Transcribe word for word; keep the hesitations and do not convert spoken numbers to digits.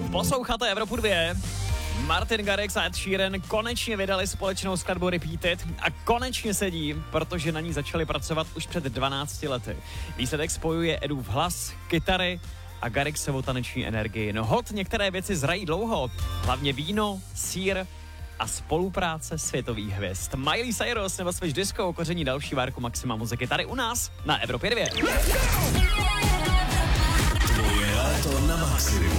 Posloucháte Evropu dva. Martin Garrix a Ed Sheeran konečně vydali společnou skladbu Repeated a konečně sedí, protože na ní začali pracovat už před dvanácti lety. Výsledek spojuje Edův hlas, kytary a Garrixovu taneční energii. No hod, některé věci zrají dlouho, hlavně víno, sýr a spolupráce světových hvězd. Miley Cyrus nebo Switch Disco, koření další várku Maxima muziky tady u nás na Evropě dva. Tvoje léto na maximum.